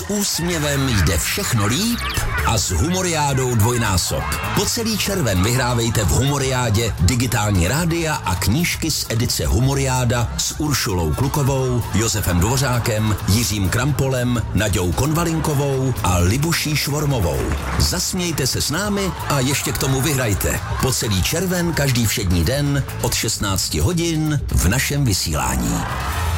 úsměvem jde všechno líp a s Humoriádou dvojnásob. Po celý červen vyhrávejte v Humoriádě digitální rádia a knížky z edice Humoriáda s Uršulou Klukovou, Josefem Dvořákem, Jiřím Krampolem, Naďou Konvalinkovou a Libuší Švormovou. Zasmějte se s námi a ještě k tomu vyhrajte. Po celý červen každý všední den od 16 hodin v našem vysílání.